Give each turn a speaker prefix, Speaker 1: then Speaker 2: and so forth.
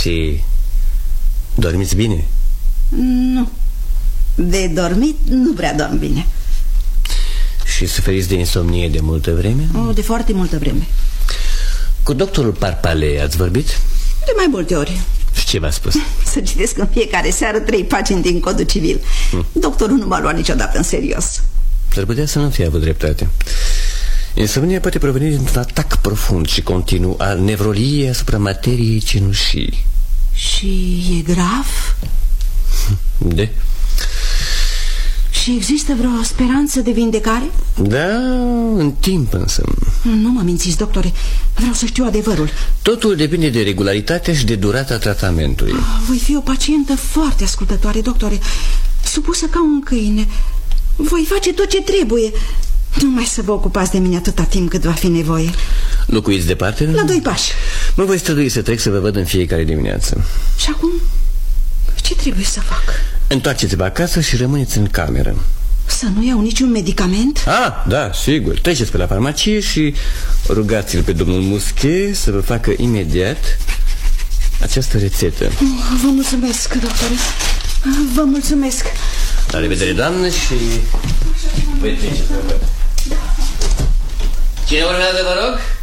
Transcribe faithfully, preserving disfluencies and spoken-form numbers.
Speaker 1: Și dormiți bine?
Speaker 2: Nu. De dormit nu prea dorm bine.
Speaker 1: Și suferiți de insomnie de multă vreme?
Speaker 2: O, de foarte multă vreme.
Speaker 1: Cu doctorul Parpale ați vorbit?
Speaker 2: De mai multe ori.
Speaker 1: Și ce v-a spus?
Speaker 2: Să citesc în fiecare seară trei pagini din codul civil. hmm. Doctorul nu m-a luat niciodată în serios.
Speaker 1: S-ar putea să nu fie avut dreptate. Insomnia poate proveni dintr-un atac profund și continuu al nevroliei asupra materiei cenușii.
Speaker 2: Și e grav?
Speaker 1: De?
Speaker 2: Și există vreo speranță de vindecare?
Speaker 1: Da, în timp însă.
Speaker 2: Nu mă mințiți, doctore. Vreau să știu adevărul.
Speaker 1: Totul depinde de regularitatea și de durata tratamentului.
Speaker 2: Voi fi o pacientă foarte ascultătoare, doctore. Supusă ca un câine. Voi face tot ce trebuie. Numai să vă ocupați de mine atâta timp cât va fi nevoie.
Speaker 1: Locuiți departe?
Speaker 2: La doi pași.
Speaker 1: Mă voi strădui să trec să vă văd în fiecare dimineață.
Speaker 2: Și acum, ce trebuie să fac?
Speaker 1: Întoarceți-vă acasă și rămâneți în cameră.
Speaker 2: Să nu iau niciun medicament?
Speaker 1: Ah, da, sigur. Treceți pe la farmacie și rugați-l pe domnul Musche să vă facă imediat această rețetă.
Speaker 2: Vă mulțumesc, doctore. Vă mulțumesc.
Speaker 1: La revedere, doamnă, și voi treceți pe văd. Cine urmează, vă rog?